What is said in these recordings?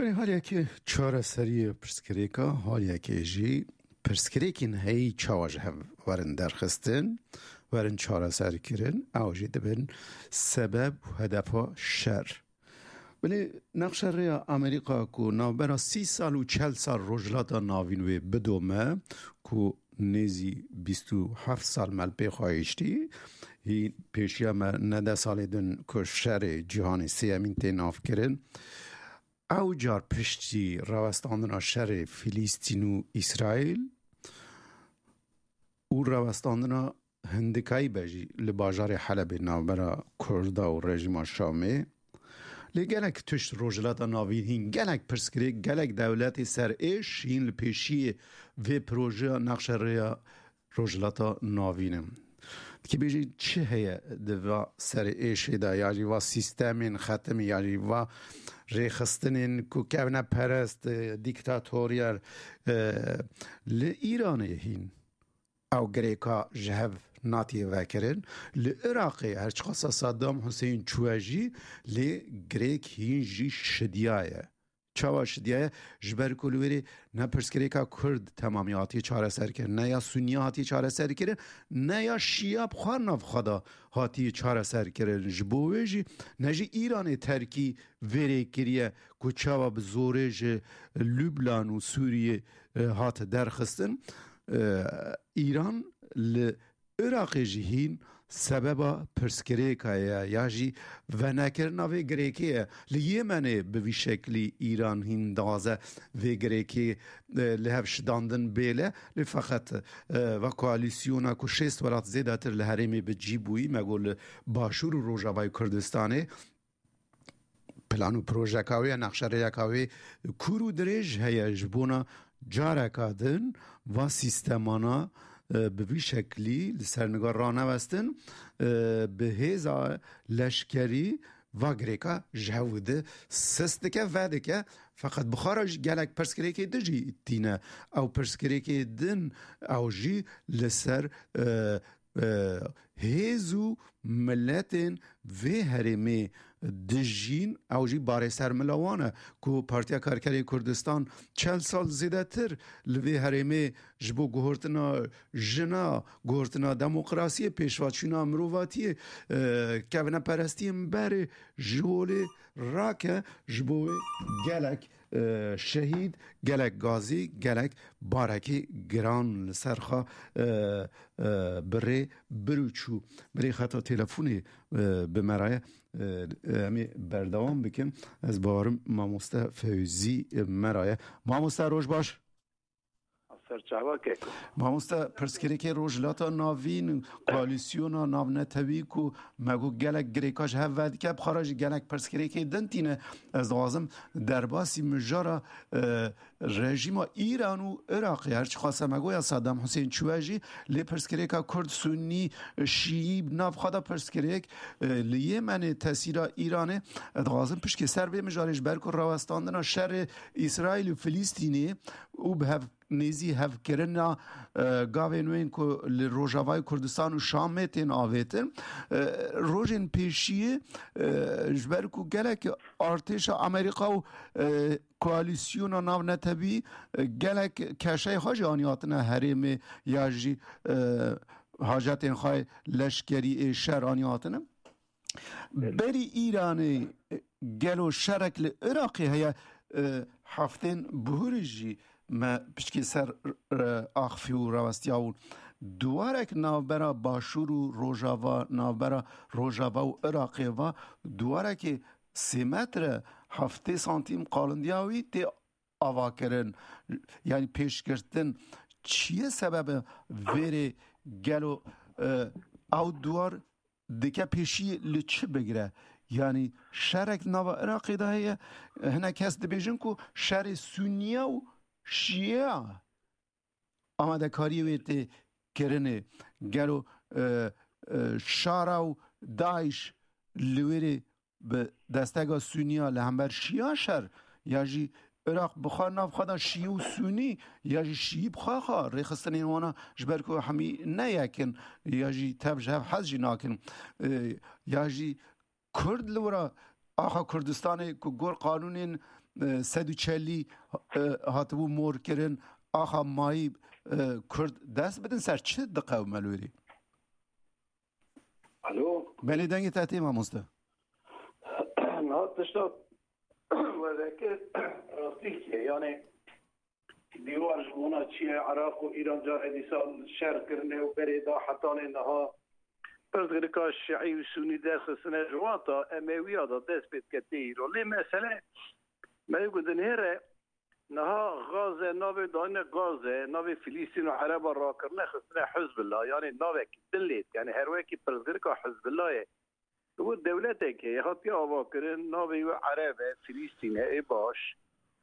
ولی حالی که چاره سری پرسکریکا حالی که جی پرسکریکین هی چاوش هم ورن درخستن ورن چاره سری کرن او جی دبن سبب و هدفا شر ولی نقشه ریا امریکا کو نوبرا 30 سال و 40 سال رجلاتا ناوینوی بدومه کو نیزی 27 سال مل پی خواهشتی هی پیشیا ما نده سال دن که شر جهان سیامین تیناف کرن او جار پشتی روستاندن شر فلسطین و اسرائیل او روستاندن هندکایی بجی لباجار حلب نوبرا کردا و رژیم شامه لگلک تشت روجلاتا ناوین هین گلک پرسکری گلک دولت سر ایش هین لپیشی و پروژه نقشه ریا روجلاتا ناوینم که بیجی چه هیا دوا سر ایش دا یاجی و سیستمین ختم یاجی و ریخستنین کو کونه پرست دیکتاتوریال لإیرانی هین او گریکا جهو ناتی وکرن لعراقی هرچ خاصا صدام حسین چواجی لگریک هین جی شدیایه چاوا شدیایه جبر کلوری نه پرسکریکا کرد تمامیاتی چاره سر کرن نه یا سنیاتی چاره سر کرن نه یا شیاب خوارناف خدا هاتی چاره سر کرن جبوه جی نه جی ایران ترکی وره کریه که چاوا بزوره جی لبنان و سوریه هات درخستن ایران لعراق جهین سبب پرسکریکایه یا جی و نکرنا و گریکیه لیمنه به شکلی ایران هین دازه و گریکی لحف شداندن بیله لفقط و کوالیسیونا که شست ولات زیده تر لحرمی به جیبویی مگول باشور و روژاوای کردستانه پلان و پروژه کاوی نقشه ریا کاوی کورو درج هیا جبونا جاره کادن و سیستمانا به شکلی لسرنگار رانه وستن به هزا لشکری و گریکا جهوده سستکه ودکه فقط بخارج گلک پرسکریکی دجی تینه او پرسکریکی دن او جی لسر هزو ملتن و هرمی دجین او جی باره سر ملاوانه که پارتیا کارکری کردستان 40 سال زیده تر لوی هرمی جبو گهورتنا جنا گهورتنا دموکراسی پیشواچینا مروواتی کونه پرستی مبره جوله راکه جبو گلک شهید گلک گازی گلک بارکی گران سرخا بره بروچو بری خطا تلفونی به مرای همی بردوام بکن از بارم ماموسته فوزی مرای ماموسته روش باش ماموسته پرسکری که روجلاتا ناوین کوالیسیونا ناو نتوی کو مگو گلک گریکاش هفت که بخارج گلک پرسکری که دنتینه از آزم درباسی مجارا رژیم ایران و عراقی هرچی خواسته مگو یا صدام حسین چواجی لی پرسکری که کرد سنی شیعی ناف خدا پرسکری لیه من تاثیر ایرانه آزم پشک سر به مجارش برکو راوستاندنا شر اسرائیل و فلسطینی او به نیزی هف کرنا گاوینوین کو لروجاوای کردستان و شام تین آویتن روزن پیشیه جبر کو گلک ارتش امریکا و کوالیسیون ناو نتبی گلک کشه حاجانیاتنا حریم یاجی حاجت خای لشکری شرانیاتنا بری ایرانی گلو شرکل عراقی هیا هفتین بهورجی ما پشکی سر آخفی و روستیاون دوارک ناوبرا باشور و روژاوا ناوبرا روژاوا و عراقی و دوارک 3 متر 7 سانتیم قالندیاوی تی آوا کرن یعنی پیش کردن چیه سبب ویره گلو او دوار دکه پیشی لچه بگیره یعنی شرک ناو عراقی ده هنه کس دبیجن که شر سونیا و شیعه آمده کاری ویده کرنه گلو شارا و داعش لویره به دستگاه سونیا لهمبر شیعه شر یا جی عراق بخواه ناف خدا شیعه و سونی یا جی شیعه بخواه ریخستن اینوانا جبر که همی نیکن یا جی تب جهب حز جی ناکن یا جی کرد لورا آخا کردستان که گور قانون 140 هاتبو مور کرن آخا مایی کرد دست بدن سر چه دقه و ملوری؟ الو بله دنگی تحتی ما مسته نه تشتا وذاكر راسيكي يعني ديوار جمونا چیه عراق و ایران جا ادی سال شهر کرنه و بریدا حتی انها پرزگرکا شیعی و سونی دست سنه جواتا اموی آده دست بید کتیر و لی مسئله ما یکودن هره نها غازه ناوی داین غازه ناوی فلسطین و عرب را کرنه خسنه حزب الله یعنی ناوی که دلیت یعنی هر وکی پرزگرکا حزب الله و دولته که هاتی آوا کرن ناوی و عرب فلسطین ای باش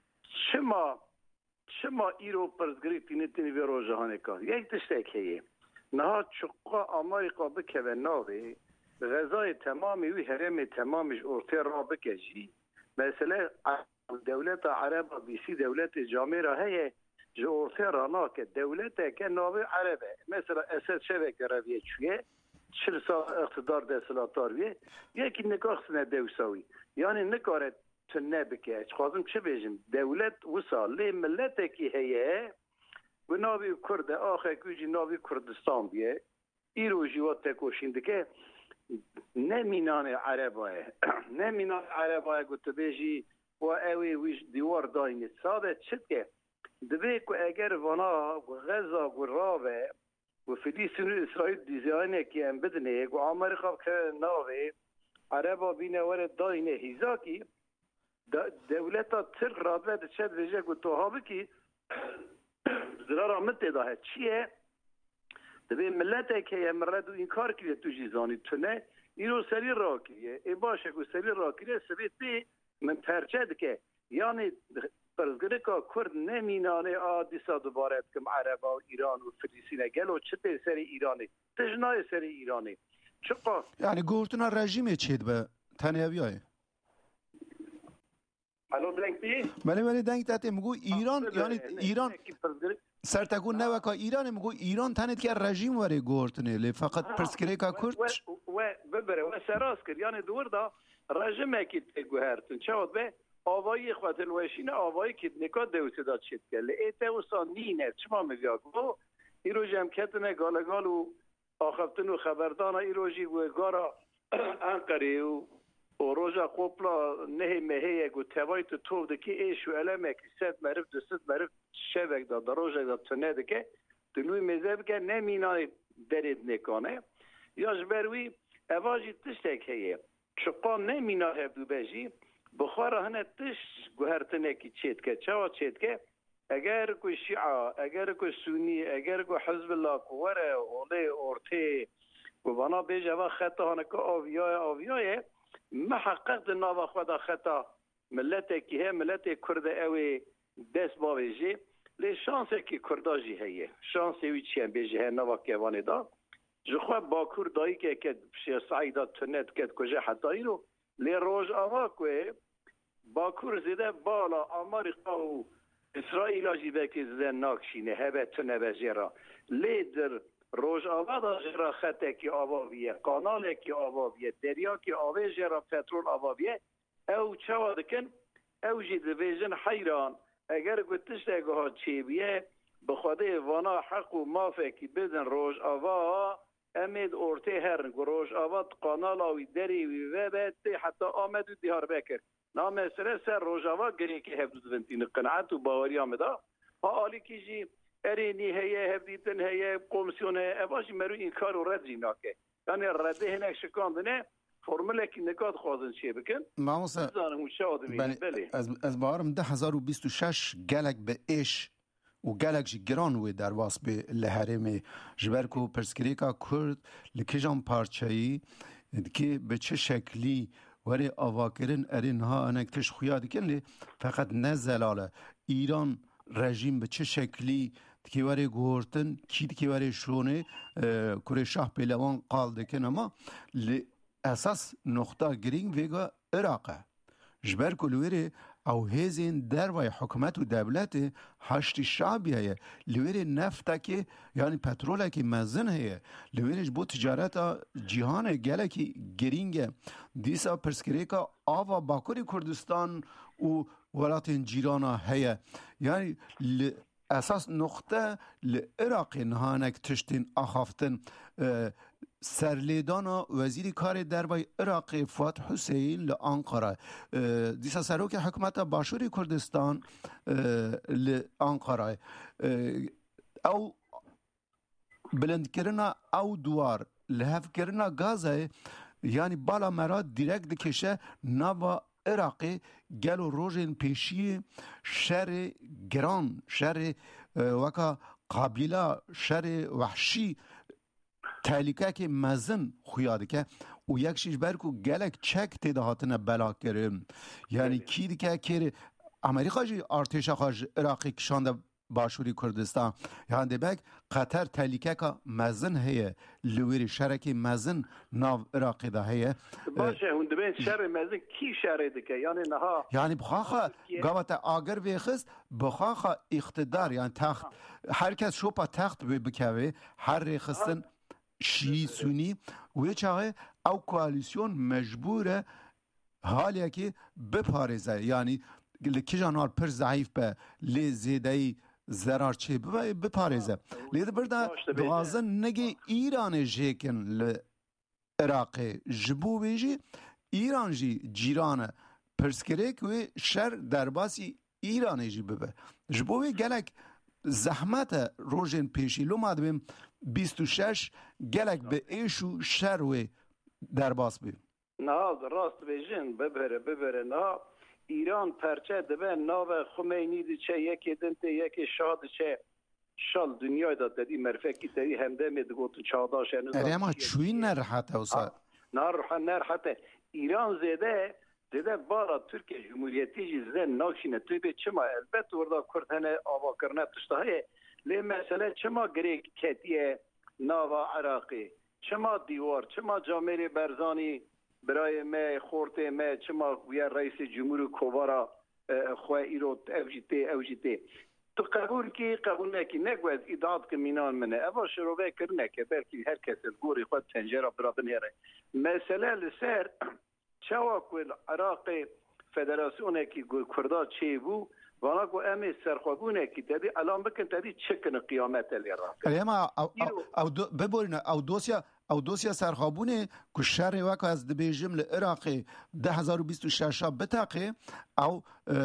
شما ایرو پرزگری تینی وی روزهانه کار یک تشتک هیه نها چقا آمریکا بکوه ناوی غذای تمامی وی حرم تمامیش ارته را بکشی مثلا دولت عرب بیسی دولت جامعه را هیه جو ارته را ناکه دولت که ناوی عربه مثلا اسد شبه رویه چویه 40 سال اقتدار دستلاتار بیه یکی نکاح سنه دوساوی یعنی نکاره تو نبکه خواستم چه بیشم دولت وصال لی ملت کی هیه و ناوی کرد آخه کجی ناوی کردستان بیه ایرو جوات تکوشینده که نمینان عربای نمینان عربای گوت بیشی و اوی ویش دیوار داینی ساده چد که دبی که اگر وانا غزا و راوه و فلسطین و اسرائیل دیزاینه که هم بدنه و آمریکا که ناوی عربا بینه ورد داینه هیزاکی دولتا تر رادوه ده چد ویجه که تو ها بکی زرارا متداهه چیه؟ دبی ملته که یه مرد و این کار کلیه تو جیزانی تونه اینو سری را کلیه ای باشه که سری را کلیه سبیت بی من پرچه که یعنی پرزگره که کرد نمینانه دیسا دوباره کم عربا و ایران و فلسطین گل و چطه سری ایرانی تجنای سری ایرانی چقا؟ یعنی گورتنا رژیم چید به تنیویای الو دنگ بی؟ بله دنگ تحتی مگو ایران یعنی ایران سرتکون نوکا ایران مگو ایران تنید که رژیم وره گورتنه لی فقط پرسکره که کرد و ببره و سراس کرد یعنی دور دا رژیم که تگو هرتون چهاد به آوایی خواهد الوشین آوایی که نکا دوسته داد شد که لی ایتا و سانینه چما میگه ایرو جمکتنه گالگال و آخفتن و خبردان ایرو جی و گارا انقره و روزا قبلا نه مهیه گو توای تو دکی ایشو علمه که 100 معرف 200 معرف شبک دا روزا دا تنه دکه دلوی میزه بکه نمینای درید نکانه یا جبروی اواجی تشتک هیه چقا نمینای هفدو بجی بخوار هنه تشت گوهرتنه که چید که چوا چید که اگر کو شیعه اگر کو سونی اگر کو حزب الله کوره اولی اورتی و بنا بیجه و خطا هنه که آویای محقق ناوا خدا خطا ملت کی ہے ملت کرد اوی دست باویجی لی شانس کی کرداجی ہے شانس وی چی بیجه ناوا کوانی دا جو باکور دایی که شیخ سعید تنت کد کجا حتی رو لی روز آوا کوه باکور زیده بالا آمریکا و اسرائیل جی بکی زیده ناکشینه هبه تنه بجیرا لی در روز آوا دا جرا خطه کی آواویه قانال کی آواویه دریا کی آوه جرا پترول آواویه او چوا دکن او جی دویژن حیران اگر گوتش اگه ها چی بیه بخواده وانا حق و مافه کی بدن روز آوا امید ارته هرن روز آوا قانال آوی دری وی وبت حتی آمد و دیار بکر نام سر روز آوا گری که هفت دونتین قناعت و باوری آمده ها آلی کی جی ارینی هیه هفدیتن هیه کمیسیونه اواشی مرو این کار رو رد جیناکه یعنی رده هنک شکاندنه فرموله که نکات خوازن چیه بکن ماموسا بله از بارم 1026 گلک به ایش و گلک جی گران وی در واس به لحرم جبرکو پرسکریکا کرد لکجان پارچایی که به چه شکلی وری آواکرین ارینها انکتش خویاد کن فقط نه زلاله ایران رژیم به چه شکلی که وری گورتن که وری شونه کره شاه پیلوان قال دکن اما اساس نقطه گرینگ ویگا عراقه جبر کلویره او هزین در وی حکومت و دولت هشت شعبی هیه لویره نفته که یعنی پترول که مزن هیه لویرش بو تجارت جهان گله که گرینگه دیسا پرسکری که آوا باکوری کردستان و ولاتین جیرانا هیه یعنی اساس نقطه لعراق نهانک تشتین آخافتن سرلیدانا وزیر کار دربای عراق فؤاد حسین لانقره دیسا سروک حکومت باشوری کردستان لانقره او بلند کرنا او دوار لحف کرنا گازه یعنی بالا مراد دیرک دکشه نوا عراقی گلو روژن پیشی شر گران شر وکا قابیلا شر وحشی تهلیکه که مزن خویاده که و یک شیش برکو گلک چک تیده هاتنه بلا کرم یعنی کی دیگه که امریکا جی ارتش خواهش عراقی کشانده باشوری کردستان یعنی بک قطر تهلیکه که مزن هیه لویری شرکی مزن ناو عراقی ده هیه باشه هنده بین شر مزن کی شره دیگه یعنی نها یعنی بخواخه گوات آگر ویخست بخواخه اقتدار یعنی تخت هر کس شوپا تخت بکوه هر ریخستن شیعی سونی و چاقه او کوالیسیون مجبوره حالیه که بپارزه یعنی که جانوار پر ضعیف به لی زیده زرار چه بپارزه لیده برده دوازن نگه ایران جیکن لعراق جبو بیجی ایران جی جیران پرسکریک و شر درباسی ایران جی ببه جبو بی گلک زحمت روژن پیشی لو مادبیم 26 گلک به ایشو شر و درباس بیم نه راست بیجن ببره نه ایران پرچه دبه ناو خمینی دی چه یکی دنته یکی شاد چه شال دنیای داد دی مرفکی تری همده می دگو تو چاداش اره اما چوی نرحته اوسا نرحته ایران زیده دیده بارا ترکیه جمهوریتی جی زده ناکشینه توی به چما البت وردا کردهنه آوا کرنه تشتاهه لی مسئله چما گریک کتیه ناوا عراقی چما دیوار چما جامعه برزانی برای ما خورته ما چما ویا رئیس جمهور کوبارا خواه ایرو اوجیته تو قبول نکی نگوید ایداد که مینان منه اوا شروعه کرنه که بلکی هر کسی گوری خود تنجره برا بنیره مسئله لسر چوا کل عراق فدراسیونه که کردا چه بو وانا گو امی سرخوابونه که تدی الان بکن تدی چکن قیامت العراق اما ببورین او دوسیا سرخوابونه که شر وکا از دبیجم لعراق 2026 بتاقه او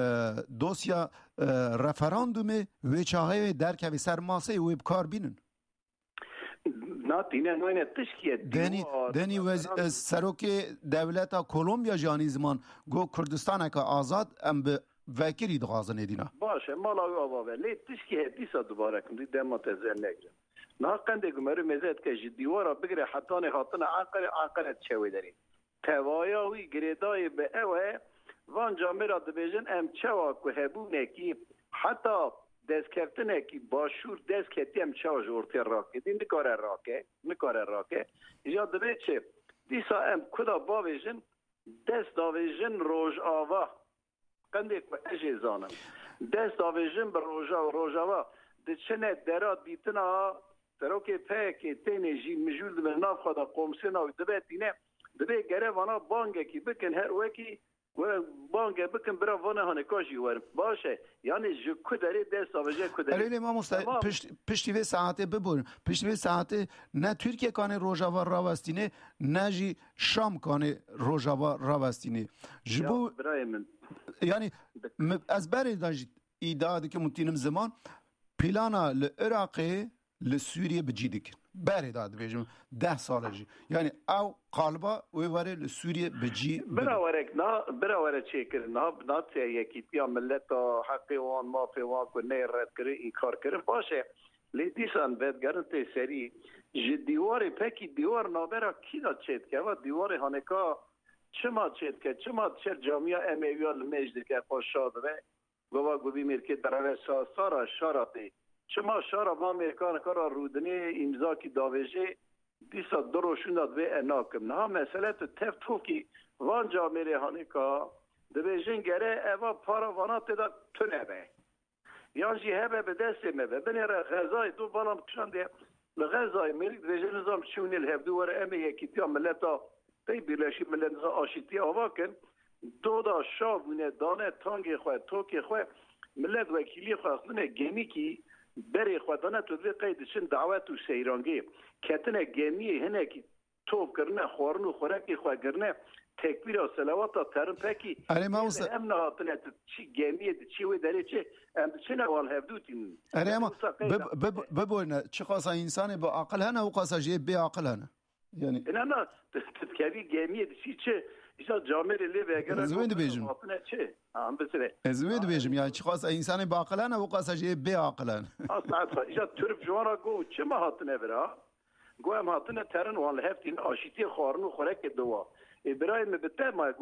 دوسیا رفراندومه ویچاهای درکوی سر ماسه ویب کار بینن نه دینه نوینه تشکیه دنی سروک دولتا کولومبیا جانی زمان گو کردستان که آزاد ام به وکری دغازن دینا باشه مالا آبا لی تشکیه دیسا دوباره کن دیده ما تزن نگرم نه قنده گمرو مزید که جدیوارا بگره حتی نخاطن عقرت چوی داری توایاوی گریدای به اوه وان جامعه را دبیجن ام چوا که هبونه کی حتی دست کفتنه کی باشور دست کتی ام چوا جورتی راکه دی نکاره راکه یاد دبیج چه دیسا ام کدا باویجن دست داویجن روژ آوا قنده که اجی زانم دست داویجن به روژ آوا ده چنه درات بیتنا تروکه پاکی تینجی مجول دم ناف خدا قومسه ناوی دبی دینه دبی گره وانا بانگه کی بکن هر وکی و بانگه بکن برا وانا هنه کاشی ور باشه یعنی جو کدری دست آویجه کدری اریلی ما پشتی به ساعته ببورن پشتی به ساعته نه ترکیه کانه روژاوا راوستینه نه جی شام کانه روژاوا راوستینه جبو یعنی از بری داشت ایدادی که منتینم زمان پلانا لعراقی لسوریه بجیدک بری داد بیجم 10 ساله جی یعنی او قالبا ویواره لسوریه بجی براوره چه کرد نه یکی بیا ملت حقی وان مافی وان کنه رد کرد این کار کرد باشه لیدیسان بدگرن تی سری دیوار پکی دیوار نابرا کی دا چید که و دیوار هانکا چما چید که چما چر جامعه امیویال مجد که خوش شاده به گواه گوبی میرکه برای سارا شاراتی چما شارا ما امریکان کارا رودنی امضا کی داویجه دیسا دروشون داد به اناکم نه مسئله تو تفتو کی وان جامعه هانکا دبیجن گره اوا پاراوانات دا تو نبه یان جی هبه به دست مبه بنیره غذای دو بالام کشنده لغذای ملک دبیجن نظام شونی الهبدو وره امه یکی تیا ملتا تی بیلشی ملت نظام آشیتی آوا کن دو دا شاونه دانه تانگی خواه توکی خواه ملت وکیلی خواه خونه گمی کی بری خواه دانه تو دوی قیدشن دعوت و سیرانگی کتنه گمی هنه کی توب کرنه خورن و خورکی خواه کرنه تکبیر و صلوات ترم پکی اره ما وصل هم نهاتنه چی گمیه چی وی داره چه چه نوال هفدوتین اره ما ببوینا چه قاسا انسان با عقل هنه و قاسا جیب بی عقل هنه یعنی نه تتکوی گمیه چی چه ایشا جامعه لیه اگر زوید بیجم چه هم بسره زوید بیجم یعنی چه قاسا انسان با عقل هنه و قاسا جیب بی عقل هنه اصلا ایشا ترب جوانا گو چه ما هاتنه برا گو هم هاتنه ترن وال هفتین آشیتی خارن و خورک دوا برای مبته ما